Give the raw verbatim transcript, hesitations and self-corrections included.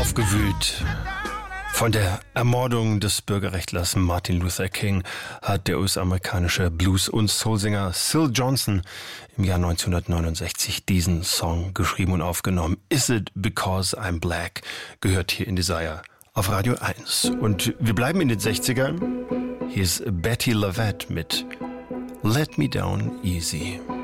Aufgewühlt von der Ermordung des Bürgerrechtlers Martin Luther King hat der U S-amerikanische Blues- und Soulsänger Syl Johnson im Jahr neunzehnhundertneunundsechzig diesen Song geschrieben und aufgenommen. Is It Because I'm Black gehört hier in Desire auf Radio eins. Und wir bleiben in den sechzigern. Hier ist Betty Lavette mit Let Me Down Easy.